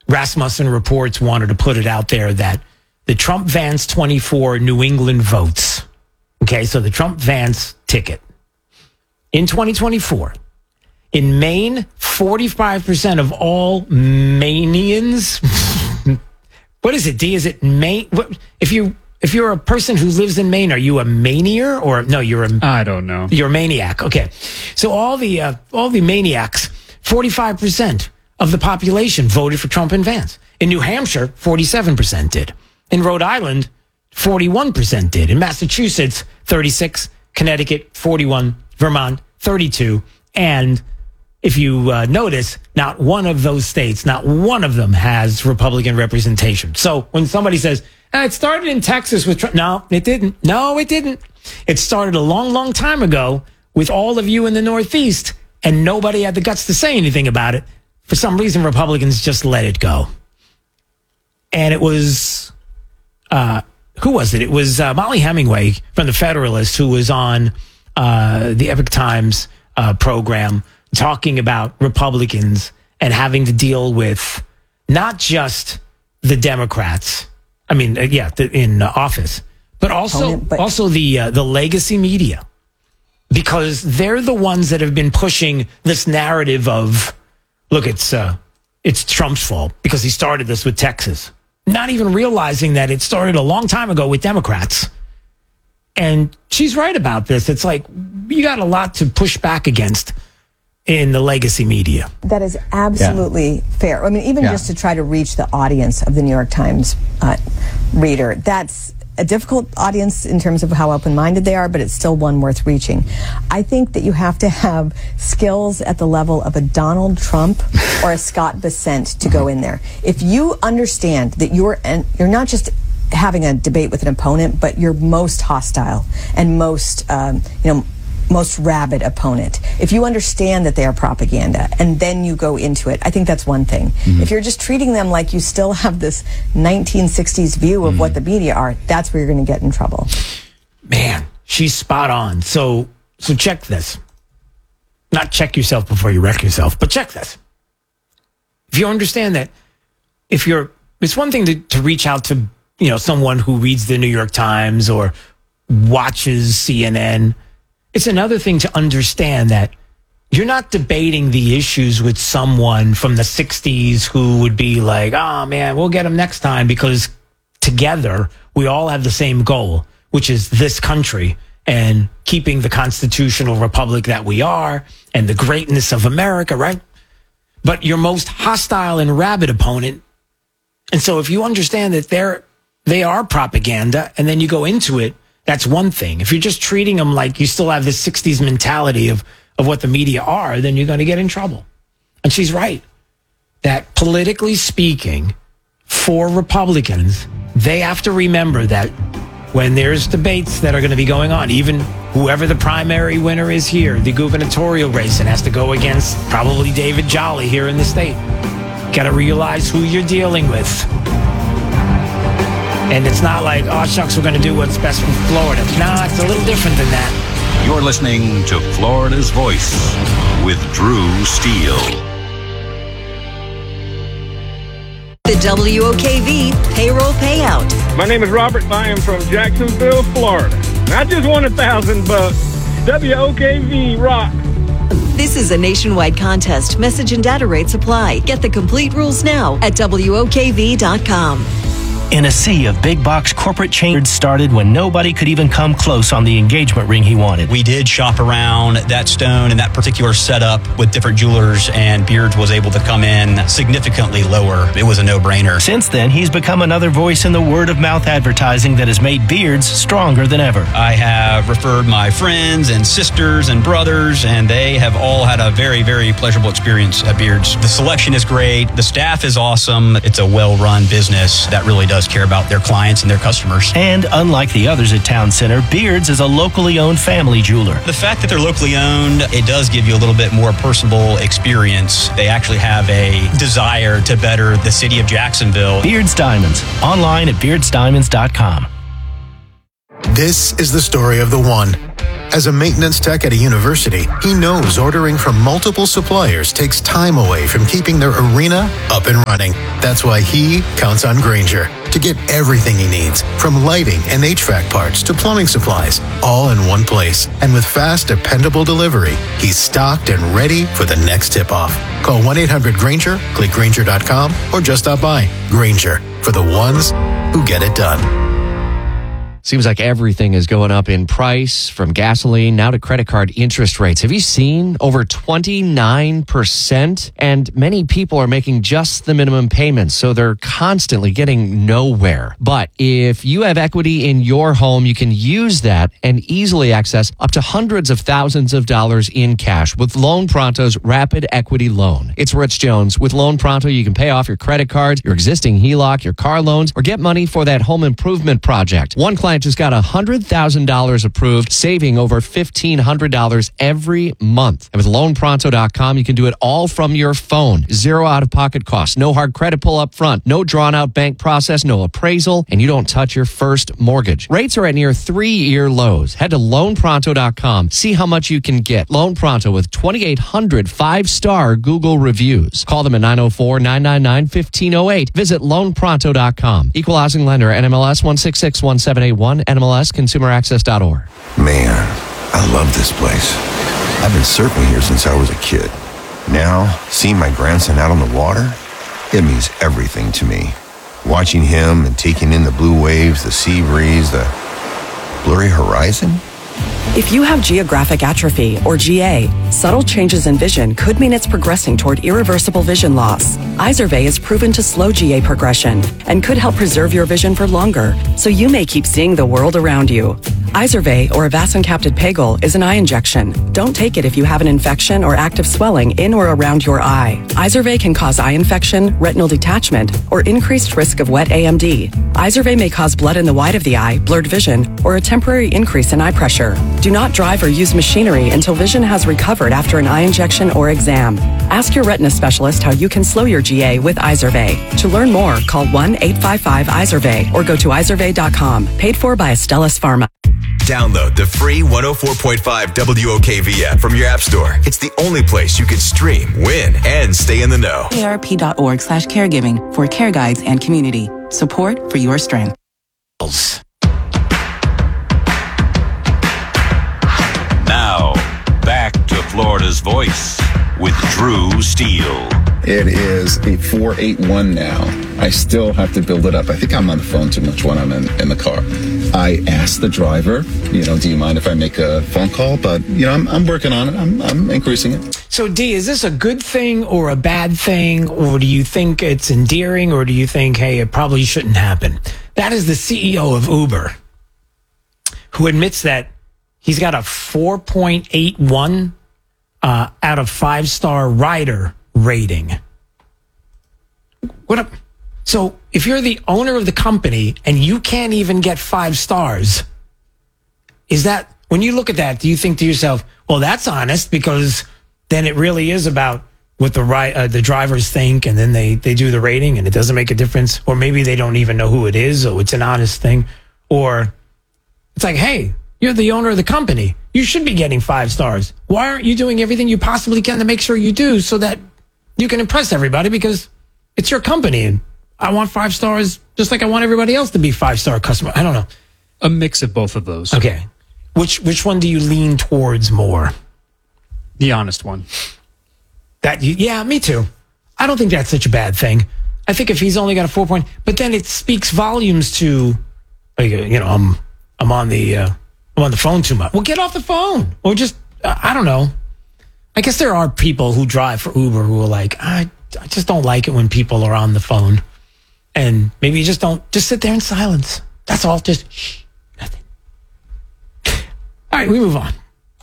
Rasmussen Reports wanted to put it out there that the Trump-Vance 24 New England votes, okay, so the Trump-Vance ticket, in 2024, in Maine, 45% of all Mainians, what is it, D? Is it Maine? If you're a person who lives in Maine, are you a manier or no? I don't know. You're a maniac. Okay, so all the maniacs, 45% of the population voted for Trump and Vance. In New Hampshire, 47% did. In Rhode Island, 41% did. In Massachusetts, 36. Connecticut, 41. Vermont, 32. And if you notice, not one of those states, not one of them has Republican representation. So when somebody says, it started in Texas with Trump, no, it didn't. No, it didn't. It started a long, long time ago with all of you in the Northeast, and nobody had the guts to say anything about it. For some reason, Republicans just let it go. And it was, who was it? It was Molly Hemingway from The Federalist, who was on the Epoch Times program talking about Republicans and having to deal with not just the Democrats, in office, but also the legacy media, because they're the ones that have been pushing this narrative of, look, it's Trump's fault because he started this with Texas, not even realizing that it started a long time ago with Democrats. And she's right about this. It's like, you got a lot to push back against in the legacy media. That is absolutely fair. I mean, even just to try to reach the audience of the New York Times reader, that's a difficult audience in terms of how open-minded they are, but it's still one worth reaching. I think that you have to have skills at the level of a Donald Trump or a Scott Bessent to go in there. If you understand that you're not just having a debate with an opponent, but your most hostile and most rabid opponent. If you understand that they are propaganda and then you go into it, I think that's one thing. Mm-hmm. If you're just treating them like you still have this 1960s view of what the media are, that's where you're going to get in trouble. Man, she's spot on. So check this. Not check yourself before you wreck yourself, but check this. If you understand that it's one thing to reach out to, someone who reads the New York Times or watches CNN. It's another thing to understand that you're not debating the issues with someone from the 60s who would be like, oh man, we'll get them next time, because together we all have the same goal, which is this country and keeping the constitutional republic that we are and the greatness of America, right? But your most hostile and rabid opponent. And so if you understand that they are propaganda and then you go into it, that's one thing. If you're just treating them like you still have this 60s mentality of what the media are, then you're going to get in trouble. And she's right that politically speaking, for Republicans, they have to remember that when there's debates that are going to be going on, even whoever the primary winner is here, the gubernatorial race, and has to go against probably David Jolly here in the state, got to realize who you're dealing with. And it's not like, oh, shucks, we're going to do what's best for Florida. Nah, it's a little different than that. You're listening to Florida's Voice with Drew Steele. The WOKV payroll payout. My name is Robert. I am from Jacksonville, Florida. And I just won $1,000. WOKV rock. This is a nationwide contest. Message and data rates apply. Get the complete rules now at WOKV.com. In a sea of big box corporate chains started when nobody could even come close on the engagement ring he wanted. We did shop around that stone and that particular setup with different jewelers, and Beards was able to come in significantly lower. It was a no-brainer. Since then, he's become another voice in the word-of-mouth advertising that has made Beards stronger than ever. I have referred my friends and sisters and brothers, and they have all had a very, very pleasurable experience at Beards. The selection is great. The staff is awesome. It's a well-run business that really does care about their clients and their customers. And unlike the others at Town Center, Beards is a locally owned family jeweler. The fact that they're locally owned, it does give you a little bit more personable experience. They actually have a desire to better the city of Jacksonville. Beards Diamonds, online at beardsdiamonds.com. This is the story of the one. As a maintenance tech at a university, he knows ordering from multiple suppliers takes time away from keeping their arena up and running. That's why he counts on Grainger to get everything he needs, from lighting and HVAC parts to plumbing supplies, all in one place. And with fast, dependable delivery, he's stocked and ready for the next tip-off. Call 1-800-GRAINGER, click Grainger.com, or just stop by. Grainger, for the ones who get it done. Seems like everything is going up in price, from gasoline now to credit card interest rates. Have you seen over 29%? And many people are making just the minimum payments, so they're constantly getting nowhere. But if you have equity in your home, you can use that and easily access up to hundreds of thousands of dollars in cash with Loan Pronto's Rapid Equity Loan. It's Rich Jones. With Loan Pronto, you can pay off your credit cards, your existing HELOC, your car loans, or get money for that home improvement project. One client just got $100,000 approved, saving over $1,500 every month. And with LoanPronto.com, you can do it all from your phone. Zero out-of-pocket costs, no hard credit pull up front, no drawn-out bank process, no appraisal, and you don't touch your first mortgage. Rates are at near 3-year lows. Head to LoanPronto.com. See how much you can get. Loan Pronto with 2,800 5-star Google reviews. Call them at 904-999-1508. Visit LoanPronto.com. Equal housing lender, NMLS 1661781, NMLSConsumerAccess.org. Man, I love this place. I've been surfing here since I was a kid. Now, seeing my grandson out on the water, it means everything to me. Watching him and taking in the blue waves, the sea breeze, the blurry horizon. If you have geographic atrophy, or GA, subtle changes in vision could mean it's progressing toward irreversible vision loss. Izervay is proven to slow GA progression and could help preserve your vision for longer, so you may keep seeing the world around you. Izervay, or avacincaptad pegol, is an eye injection. Don't take it if you have an infection or active swelling in or around your eye. Izervay can cause eye infection, retinal detachment, or increased risk of wet AMD. Izervay may cause blood in the white of the eye, blurred vision, or a temporary increase in eye pressure. Do not drive or use machinery until vision has recovered after an eye injection or exam. Ask your retina specialist how you can slow your GA with Izervay. To learn more, call 1-855-IZERVAY or go to izervay.com. Paid for by Astellas Pharma. Download the free 104.5 WOKV app from your app store. It's the only place you can stream, win, and stay in the know. AARP.org/caregiving for care guides and community. Support for your strength. Now, back to Florida's Voice with Drew Steele. It is a 481 now. I still have to build it up. I think I'm on the phone too much when I'm in the car. I asked the driver, do you mind if I make a phone call? But, I'm working on it. I'm increasing it. So, D, is this a good thing or a bad thing? Or do you think it's endearing? Or do you think, hey, it probably shouldn't happen? That is the CEO of Uber, who admits that he's got a 4.81 out of 5-star rider rating. So if you're the owner of the company and you can't even get 5 stars, is that, when you look at that, do you think to yourself, well, that's honest, because then it really is about what the drivers think, and then they do the rating and it doesn't make a difference? Or maybe they don't even know who it is, or it's an honest thing. Or it's like, hey, you're the owner of the company. You should be getting 5 stars. Why aren't you doing everything you possibly can to make sure you do, so that you can impress everybody, because it's your company and I want 5 stars just like I want everybody else to be 5-star customer. I don't know. A mix of both of those. Okay. Which one do you lean towards more? The honest one. Yeah, me too. I don't think that's such a bad thing. I think if he's only got a 4 point, but then it speaks volumes to, I'm on the phone too much. Well, get off the phone, or just I don't know. I guess there are people who drive for Uber who are like, I just don't like it when people are on the phone, and maybe you just sit there in silence. That's all. Just shh, nothing. All right, we move on.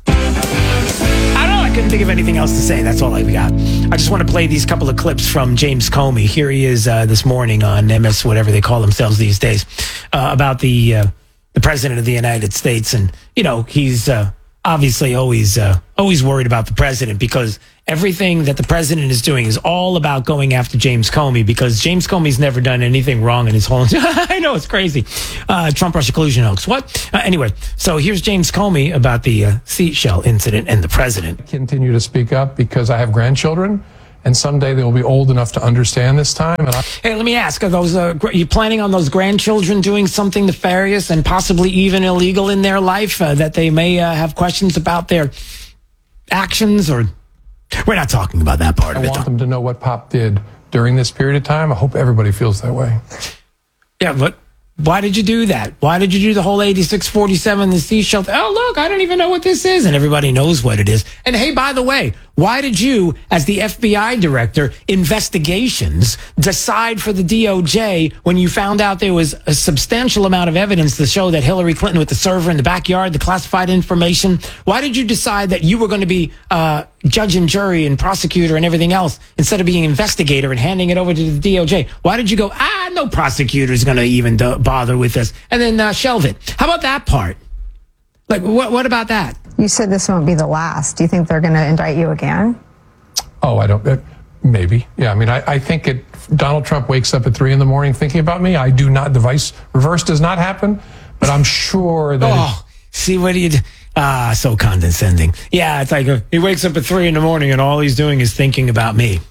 I don't know. I couldn't think of anything else to say. That's all we got. I just want to play these couple of clips from James Comey. Here he is this morning on MS, whatever they call themselves these days, about the president of the United States. And, he's obviously always worried about the president, because everything that the president is doing is all about going after James Comey, because James Comey's never done anything wrong in his whole... I know, it's crazy. Trump-Russia collusion hoax. What? Anyway, so here's James Comey about the seashell incident and the president. I continue to speak up because I have grandchildren, and someday they will be old enough to understand this time. Hey, let me ask, are those, you planning on those grandchildren doing something nefarious and possibly even illegal in their life that they may have questions about their actions? Or we're not talking about that part of it. I want them to know what Pop did during this period of time. I hope everybody feels that way. Yeah, but why did you do that? Why did you do the whole 8647, the seashell? Oh, look, I don't even know what this is. And everybody knows what it is. And hey, by the way, why did you, as the FBI director, investigations, decide for the DOJ when you found out there was a substantial amount of evidence to show that Hillary Clinton with the server in the backyard, the classified information? Why did you decide that you were going to be judge and jury and prosecutor and everything else instead of being investigator and handing it over to the DOJ? Why did you go, no prosecutor is going to even bother with this, and then shelve it? How about that part? Like, what about that? You said this won't be the last. Do you think they're going to indict you again? Oh, I don't. Maybe. Yeah, I mean, I think Donald Trump wakes up at 3 a.m. thinking about me. I do not. The reverse does not happen, but I'm sure that... see what he did? So condescending. Yeah, it's like he wakes up at 3 a.m. and all he's doing is thinking about me.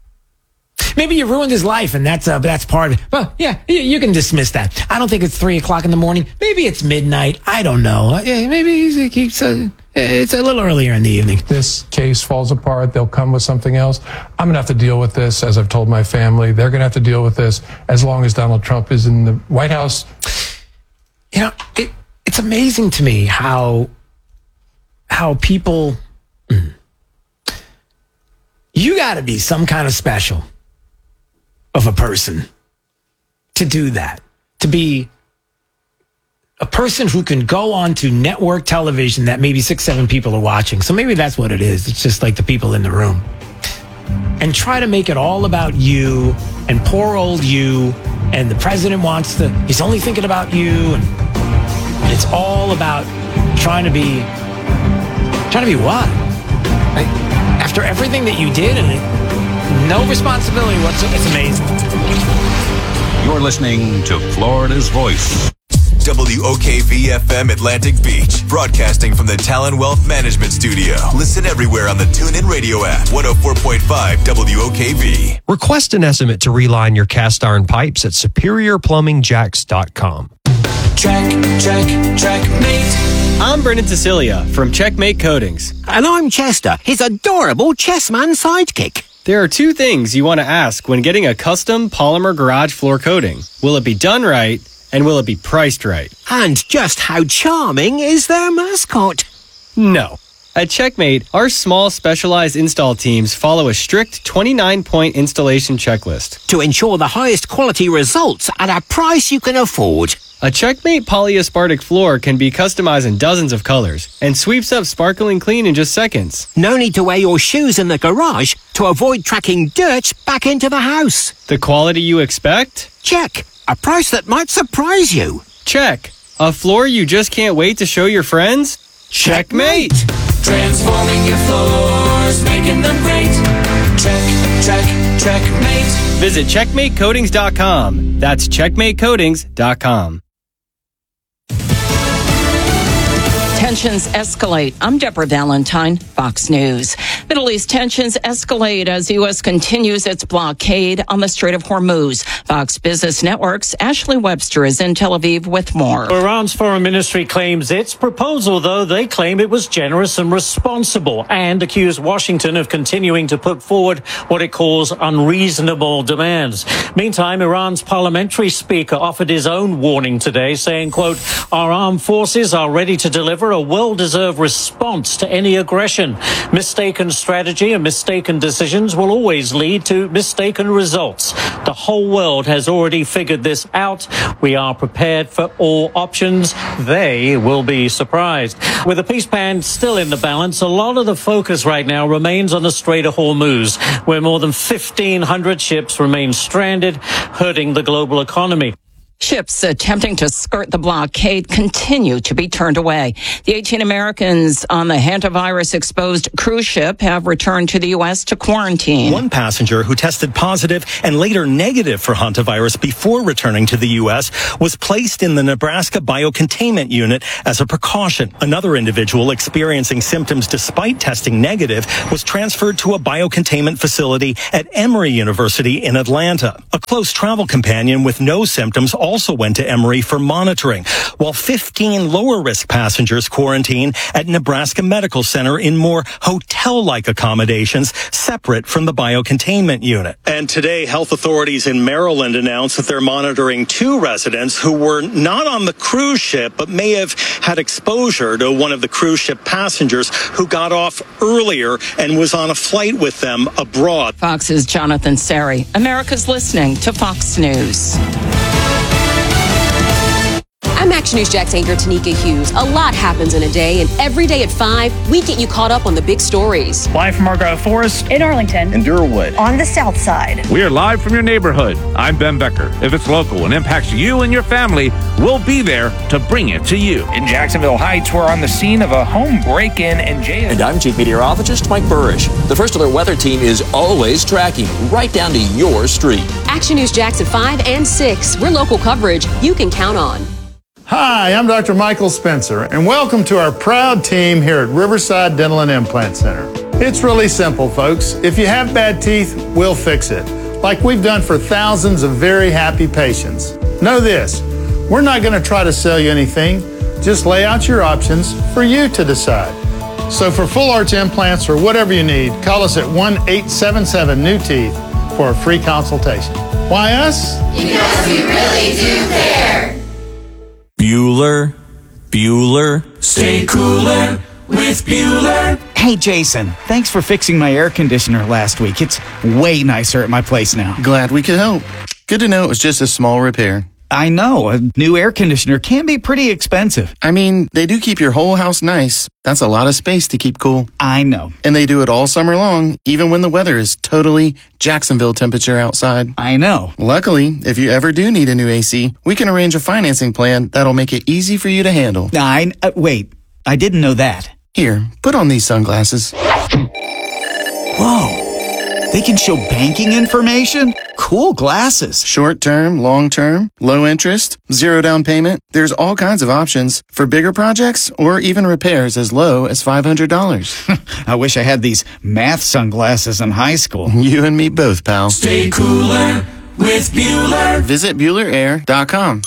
Maybe you ruined his life, and that's part of it. Well, yeah, you can dismiss that. I don't think it's 3 o'clock in the morning. Maybe it's midnight. I don't know. Maybe it's a little earlier in the evening. This case falls apart. They'll come with something else. I'm going to have to deal with this, as I've told my family. They're going to have to deal with this as long as Donald Trump is in the White House. You know, it's amazing to me how people... You got to be some kind of special of a person to do that, to be a person who can go on to network television that maybe 6-7 people are watching. So maybe that's what it is. It's just like the people in the room, and try to make it all about you and poor old you, and the president he's only thinking about you, and it's all about trying to be what? After everything that you did, and no responsibility whatsoever. It's amazing. You're listening to Florida's Voice. WOKV-FM Atlantic Beach, broadcasting from the Talon Wealth Management Studio. Listen everywhere on the TuneIn Radio app, 104.5 WOKV. Request an estimate to reline your cast iron pipes at SuperiorPlumbingJacks.com. Checkmate. I'm Brendan Cecilia from Checkmate Coatings. And I'm Chester, his adorable chessman sidekick. There are two things you want to ask when getting a custom polymer garage floor coating. Will it be done right, and will it be priced right? And just how charming is their mascot? No. At Checkmate, our small specialized install teams follow a strict 29-point installation checklist to ensure the highest quality results at a price you can afford. A Checkmate polyaspartic floor can be customized in dozens of colors and sweeps up sparkling clean in just seconds. No need to wear your shoes in the garage to avoid tracking dirt back into the house. The quality you expect? Check. A price that might surprise you. Check. A floor you just can't wait to show your friends? Checkmate! Transforming your floors, making them great. Checkmate. Visit CheckmateCoatings.com. That's CheckmateCoatings.com. Tensions escalate. I'm Deborah Valentine, Fox News. Middle East tensions escalate as the U.S. continues its blockade on the Strait of Hormuz. Fox Business Network's Ashley Webster is in Tel Aviv with more. Iran's foreign ministry claims its proposal, though they claim it was generous and responsible, and accuse Washington of continuing to put forward what it calls unreasonable demands. Meantime, Iran's parliamentary speaker offered his own warning today, saying, quote, "Our armed forces are ready to deliver a well-deserved response to any aggression. Mistaken strategy and mistaken decisions will always lead to mistaken results. The whole world has already figured this out. We are prepared for all options. They will be surprised." With the peace plan still in the balance, a lot of the focus right now remains on the Strait of Hormuz, where more than 1,500 ships remain stranded, hurting the global economy. Ships attempting to skirt the blockade continue to be turned away. The 18 Americans on the hantavirus-exposed cruise ship have returned to the U.S. to quarantine. One passenger who tested positive and later negative for hantavirus before returning to the U.S. was placed in the Nebraska biocontainment unit as a precaution. Another individual experiencing symptoms despite testing negative was transferred to a biocontainment facility at Emory University in Atlanta. A close travel companion with no symptoms also went to Emory for monitoring, while 15 lower-risk passengers quarantine at Nebraska Medical Center in more hotel-like accommodations separate from the biocontainment unit. And today, health authorities in Maryland announced that they're monitoring 2 residents who were not on the cruise ship but may have had exposure to one of the cruise ship passengers who got off earlier and was on a flight with them abroad. Fox's Jonathan Sari. America's listening to Fox News. I'm Action News Jax anchor Tanika Hughes. A lot happens in a day, and every day at 5, we get you caught up on the big stories. Live from Argyle Forest, in Arlington, in Durwood, on the south side. We are live from your neighborhood. I'm Ben Becker. If it's local and impacts you and your family, we'll be there to bring it to you. In Jacksonville Heights, we're on the scene of a home break-in and jail. And I'm Chief Meteorologist Mike Burrish. The First Alert Weather Team is always tracking right down to your street. Action News Jax at 5 and 6. We're local coverage you can count on. Hi, I'm Dr. Michael Spencer, and welcome to our proud team here at Riverside Dental and Implant Center. It's really simple, folks. If you have bad teeth, we'll fix it, like we've done for thousands of very happy patients. Know this, we're not going to try to sell you anything, just lay out your options for you to decide. So for full arch implants or whatever you need, call us at 1-877-NEW-TEETH for a free consultation. Why us? Because we really do care. Bueller. Stay cooler with Bueller. Hey, Jason, thanks for fixing my air conditioner last week. It's way nicer at my place now. Glad we could help. Good to know it was just a small repair. I know. A new air conditioner can be pretty expensive. I mean, they do keep your whole house nice. That's a lot of space to keep cool. I know. And they do it all summer long, even when the weather is totally Jacksonville temperature outside. I know. Luckily, if you ever do need a new AC, we can arrange a financing plan that'll make it easy for you to handle. Wait, I didn't know that. Here, put on these sunglasses. Whoa. They can show banking information? Cool glasses. Short term, long term, low interest, 0 down payment. There's all kinds of options for bigger projects or even repairs as low as $500. I wish I had these math sunglasses in high school. You and me both, pal. Stay cooler with Bueller. Visit BuellerAir.com.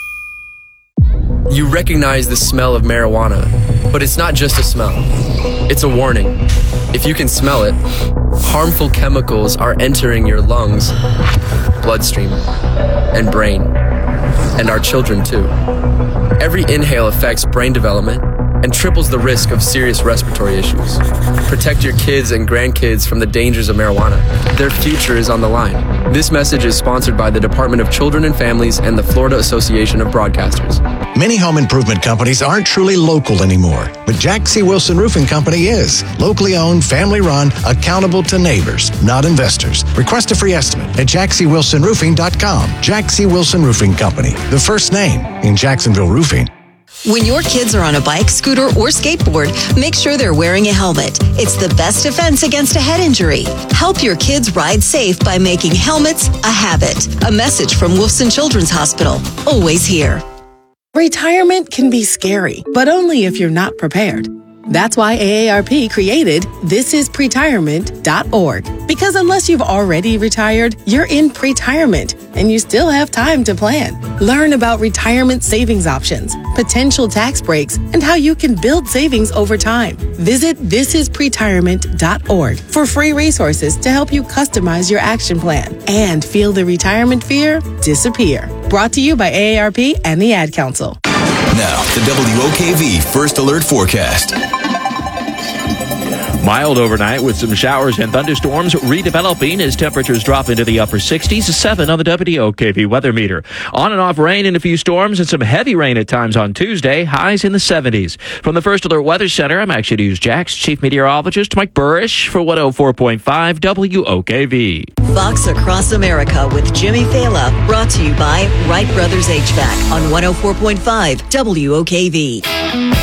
You recognize the smell of marijuana, but it's not just a smell. It's a warning. If you can smell it, harmful chemicals are entering your lungs, bloodstream, and brain, and our children too. Every inhale affects brain development and triples the risk of serious respiratory issues. Protect your kids and grandkids from the dangers of marijuana. Their future is on the line. This message is sponsored by the Department of Children and Families and the Florida Association of Broadcasters. Many home improvement companies aren't truly local anymore, but Jack C. Wilson Roofing Company is. Locally owned, family run, accountable to neighbors, not investors. Request a free estimate at jackcwilsonroofing.com. Jack C. Wilson Roofing Company, the first name in Jacksonville roofing. When your kids are on a bike, scooter, or skateboard, make sure they're wearing a helmet. It's the best defense against a head injury. Help your kids ride safe by making helmets a habit. A message from Wolfson Children's Hospital. Always here. Retirement can be scary, but only if you're not prepared. That's why AARP created thisispretirement.org. Because unless you've already retired, you're in pretirement and you still have time to plan. Learn about retirement savings options, potential tax breaks, and how you can build savings over time. Visit thisispretirement.org for free resources to help you customize your action plan and feel the retirement fear disappear. Brought to you by AARP and the Ad Council. Now, the WOKV First Alert Forecast. Mild overnight with some showers and thunderstorms redeveloping as temperatures drop into the upper 60s. 7 on the WOKV weather meter. On and off rain and a few storms and some heavy rain at times on Tuesday. Highs in the 70s. From the First Alert Weather Center, I'm Action News Jax Chief Meteorologist Mike Burrish for 104.5 WOKV. Fox Across America with Jimmy Fela, brought to you by Wright Brothers HVAC on 104.5 WOKV.